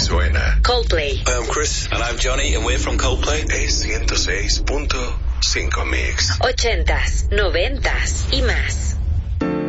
suena. Coldplay. Hi, I'm Chris. And I'm Johnny, and we're from Coldplay. Es 106.5 Mix. 80s, 90s y más.